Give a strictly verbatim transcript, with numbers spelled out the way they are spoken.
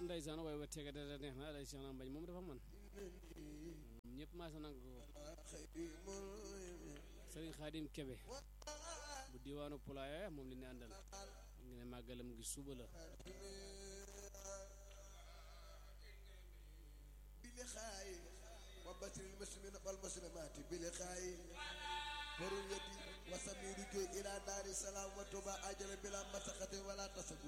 ndeysaan way wa tega dara neex na lay Cheikh Mbañ moom dafa man ñëpp maa sa nang ko Sëriñ Xaadim Kebe bu diwaanu Pulaaya moom li ne àndal ngi ne màggalam gi suba la bili xaay wa basiril muslimina wal muslimaati bili xaay barul yadi wa samiru joy ila daari salaam wa tuba ajala bila masaqati wala tasabu